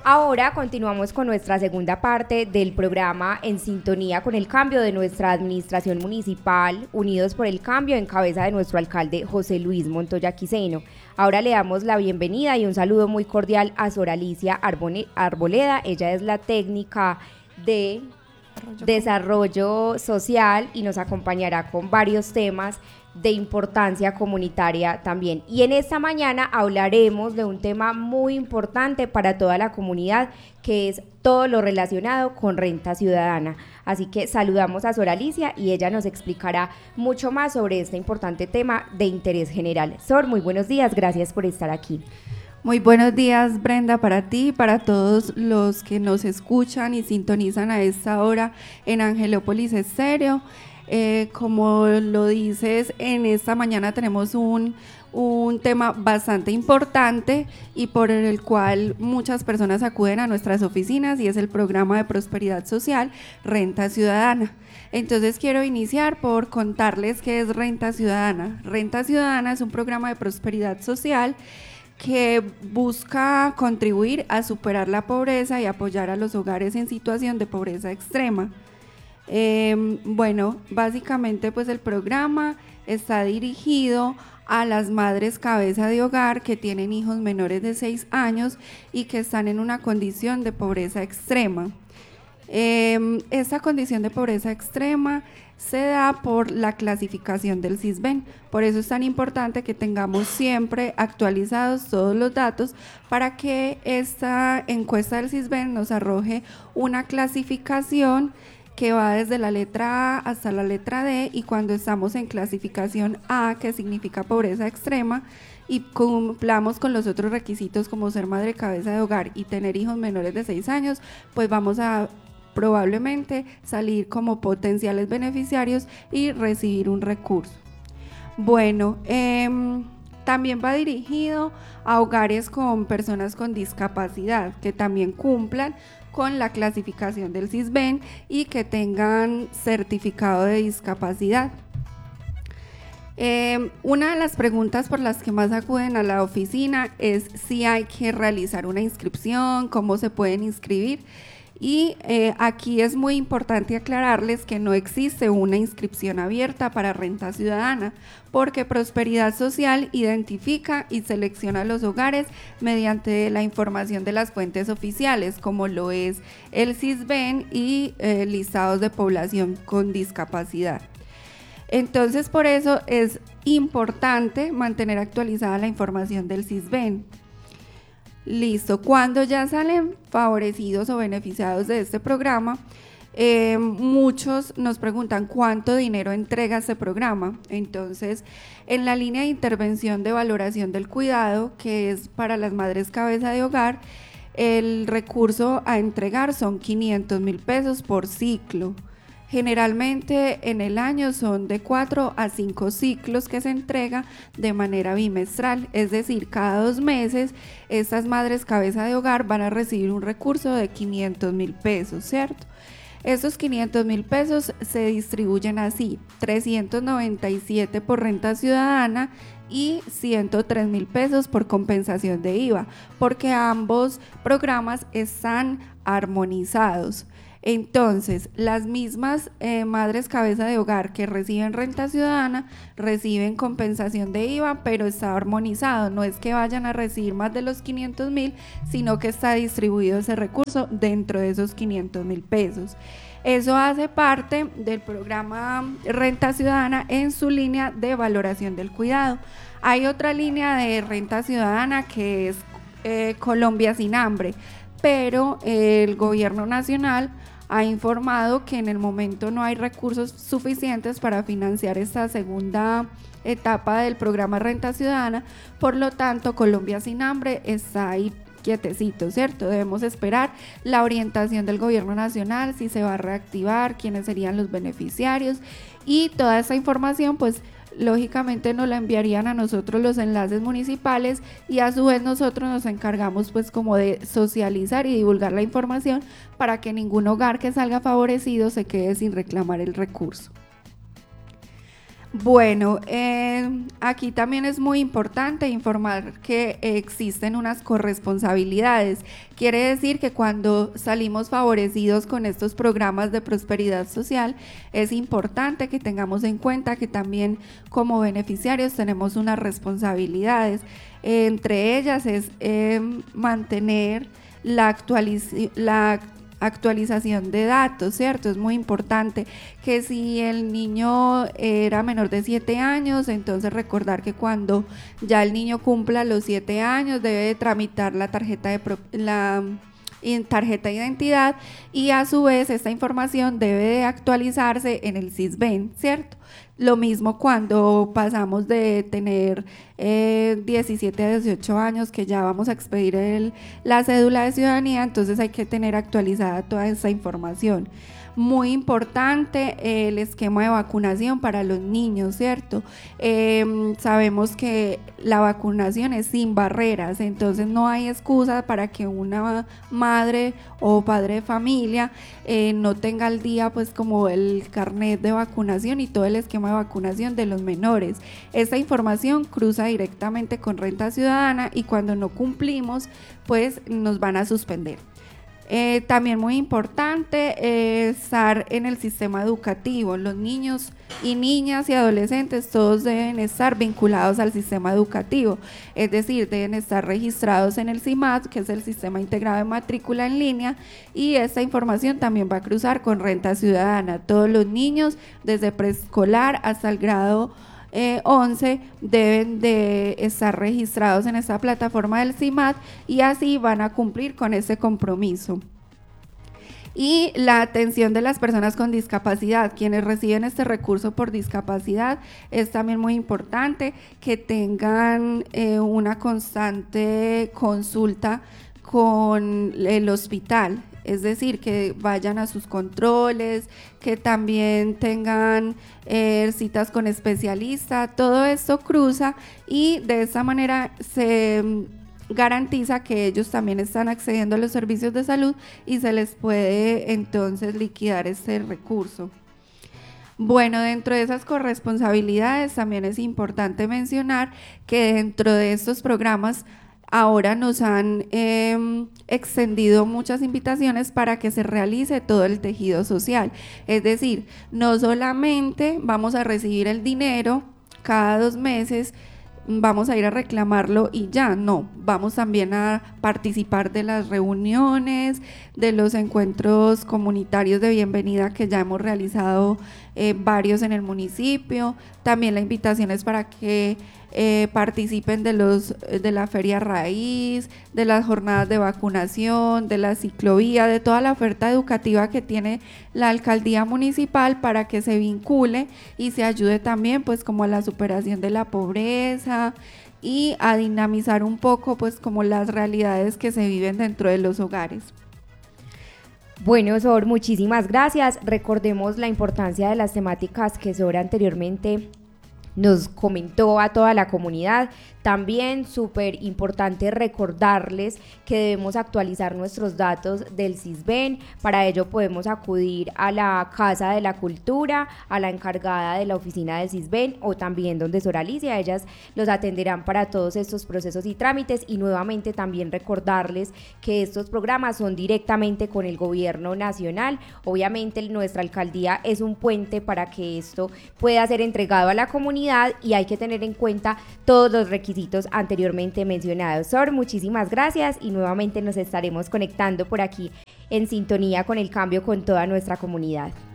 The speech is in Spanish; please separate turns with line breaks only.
Ahora continuamos con nuestra segunda parte del programa en sintonía con el cambio de nuestra administración municipal, Unidos por el Cambio, en cabeza de nuestro alcalde José Luis Montoya Quiseno. Ahora le damos la bienvenida y un saludo muy cordial a Sor Alicia Arboleda. Ella es la técnica de desarrollo social y nos acompañará con varios temas de importancia comunitaria también. Y en esta mañana hablaremos de un tema muy importante para toda la comunidad, que es todo lo relacionado con renta ciudadana. Así que saludamos a Sor Alicia y ella nos explicará mucho más sobre este importante tema de interés general. Sor, muy buenos días, gracias por estar aquí.
Muy buenos días, Brenda, para ti y para todos los que nos escuchan y sintonizan a esta hora en Angelópolis Estéreo. Como lo dices, en esta mañana tenemos un tema bastante importante y por el cual muchas personas acuden a nuestras oficinas, y es el programa de prosperidad social Renta Ciudadana. Entonces quiero iniciar por contarles qué es Renta Ciudadana. Renta Ciudadana es un programa de prosperidad social que busca contribuir a superar la pobreza y apoyar a los hogares en situación de pobreza extrema. Básicamente pues el programa está dirigido a las madres cabeza de hogar que tienen hijos menores de 6 años y que están en una condición de pobreza extrema. Esta condición de pobreza extrema se da por la clasificación del Sisbén. Por eso es tan importante que tengamos siempre actualizados todos los datos para que esta encuesta del Sisbén nos arroje una clasificación que va desde la letra A hasta la letra D, y cuando estamos en clasificación A, que significa pobreza extrema, y cumplamos con los otros requisitos como ser madre cabeza de hogar y tener hijos menores de 6 años, pues vamos a probablemente salir como potenciales beneficiarios y recibir un recurso. También va dirigido a hogares con personas con discapacidad que también cumplan con la clasificación del Sisbén y que tengan certificado de discapacidad. Una de las preguntas por las que más acuden a la oficina es si hay que realizar una inscripción, cómo se pueden inscribir. Y aquí es muy importante aclararles que no existe una inscripción abierta para Renta Ciudadana, porque Prosperidad Social identifica y selecciona los hogares mediante la información de las fuentes oficiales, como lo es el Sisbén y listados de población con discapacidad. Entonces, por eso es importante mantener actualizada la información del Sisbén. Listo, cuando ya salen favorecidos o beneficiados de este programa, muchos nos preguntan cuánto dinero entrega este programa. Entonces, en la línea de intervención de valoración del cuidado, que es para las madres cabeza de hogar, el recurso a entregar son 500,000 pesos por ciclo. Generalmente en el año son de 4 a 5 ciclos que se entrega de manera bimestral, es decir, cada 2 meses estas madres cabeza de hogar van a recibir un recurso de 500,000 pesos, ¿cierto? Estos 500,000 pesos se distribuyen así: 397 por Renta Ciudadana y 103,000 pesos por compensación de IVA, porque ambos programas están armonizados. Entonces, las mismas madres cabeza de hogar que reciben Renta Ciudadana reciben compensación de IVA, pero está armonizado, no es que vayan a recibir más de los 500,000, sino que está distribuido ese recurso dentro de esos 500,000 pesos. Eso hace parte del programa Renta Ciudadana en su línea de valoración del cuidado. Hay otra línea de Renta Ciudadana que es Colombia Sin Hambre, pero el gobierno nacional ha informado que en el momento no hay recursos suficientes para financiar esta segunda etapa del programa Renta Ciudadana, por lo tanto Colombia Sin Hambre está ahí quietecito, ¿cierto? Debemos esperar la orientación del gobierno nacional, si se va a reactivar, quiénes serían los beneficiarios, y toda esta información pues lógicamente nos la enviarían a nosotros los enlaces municipales, y a su vez nosotros nos encargamos pues como de socializar y divulgar la información para que ningún hogar que salga favorecido se quede sin reclamar el recurso. Bueno, aquí también es muy importante informar que existen unas corresponsabilidades. Quiere decir que cuando salimos favorecidos con estos programas de prosperidad social, es importante que tengamos en cuenta que también como beneficiarios tenemos unas responsabilidades. Entre ellas es mantener la actualización de datos, ¿cierto? Es muy importante que si el niño era menor de 7 años, entonces recordar que cuando ya el niño cumpla los 7 años debe de tramitar la tarjeta tarjeta de identidad, y a su vez esta información debe de actualizarse en el SISBEN, ¿cierto? Lo mismo cuando pasamos de tener 17 a 18 años, que ya vamos a expedir la cédula de ciudadanía, entonces hay que tener actualizada toda esa información. Muy importante el esquema de vacunación para los niños, ¿cierto? Sabemos que la vacunación es sin barreras, entonces no hay excusa para que una madre o padre de familia no tenga al día pues como el carnet de vacunación y todo el esquema de vacunación de los menores. Esta información cruza directamente con Renta Ciudadana y cuando no cumplimos pues nos van a suspender. También muy importante estar en el sistema educativo. Los niños y niñas y adolescentes todos deben estar vinculados al sistema educativo, es decir, deben estar registrados en el SIMAD, que es el Sistema Integrado de Matrícula en Línea, y esta información también va a cruzar con Renta Ciudadana. Todos los niños desde preescolar hasta el grado 11 deben de estar registrados en esta plataforma del SIMAD y así van a cumplir con ese compromiso. Y la atención de las personas con discapacidad, quienes reciben este recurso por discapacidad, es también muy importante que tengan una constante consulta con el hospital, es decir, que vayan a sus controles, que también tengan citas con especialista. Todo esto cruza y de esa manera se garantiza que ellos también están accediendo a los servicios de salud y se les puede entonces liquidar este recurso. Bueno, dentro de esas corresponsabilidades también es importante mencionar que dentro de estos programas ahora nos han extendido muchas invitaciones para que se realice todo el tejido social, es decir, no solamente vamos a recibir el dinero cada 2 meses, vamos a ir a reclamarlo y ya, no, vamos también a participar de las reuniones, de los encuentros comunitarios de bienvenida que ya hemos realizado varios en el municipio. También la invitación es para que participen de la feria raíz, de las jornadas de vacunación, de la ciclovía, de toda la oferta educativa que tiene la alcaldía municipal, para que se vincule y se ayude también pues como a la superación de la pobreza y a dinamizar un poco pues como las realidades que se viven dentro de los hogares.
Bueno, Sor, muchísimas gracias. Recordemos la importancia de las temáticas que Sor anteriormente nos comentó a toda la comunidad. También súper importante recordarles que debemos actualizar nuestros datos del SISBEN. Para ello podemos acudir a la Casa de la Cultura, a la encargada de la oficina del SISBEN o también donde Sor Alicia. Ellas los atenderán para todos estos procesos y trámites, y nuevamente también recordarles que estos programas son directamente con el gobierno nacional. Obviamente nuestra alcaldía es un puente para que esto pueda ser entregado a la comunidad y hay que tener en cuenta todos los requisitos anteriormente mencionados. Sor, muchísimas gracias y nuevamente nos estaremos conectando por aquí en sintonía con el cambio con toda nuestra comunidad.